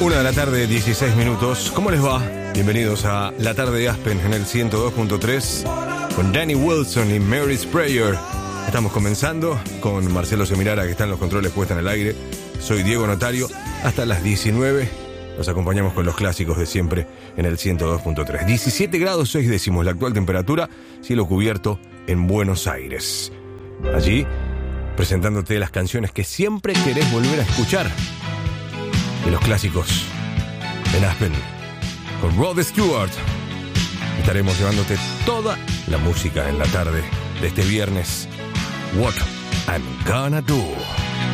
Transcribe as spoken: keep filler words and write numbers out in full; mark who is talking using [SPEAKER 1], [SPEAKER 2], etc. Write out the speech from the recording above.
[SPEAKER 1] Una de la tarde, dieciséis minutos. ¿Cómo les va? Bienvenidos a La Tarde de Aspen en el ciento dos punto tres con Danny Wilson y Mary's Prayer. Estamos comenzando con Marcelo Semirara, que está en los controles puestos en el aire. Soy Diego Notario. Hasta las diecinueve nos acompañamos con los clásicos de siempre en el ciento dos punto tres. diecisiete grados seis décimos la actual temperatura, cielo cubierto en Buenos Aires. Allí, presentándote las canciones que siempre querés volver a escuchar. De los clásicos en Aspen, con Rod Stewart. Estaremos llevándote toda la música en la tarde de este viernes. What I'm Gonna Do.